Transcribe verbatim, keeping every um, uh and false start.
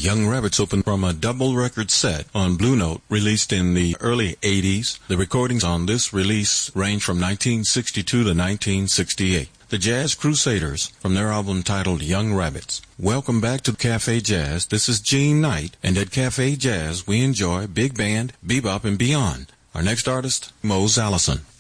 Young Rabbits opened from a double record set on Blue Note, released in the early eighties. The recordings on this release range from nineteen sixty-two to nineteen sixty-eight. The Jazz Crusaders, from their album titled Young Rabbits. Welcome back to Cafe Jazz. This is Gene Knight, and at Cafe Jazz we enjoy big band, bebop, and beyond. Our next artist, Mose Allison.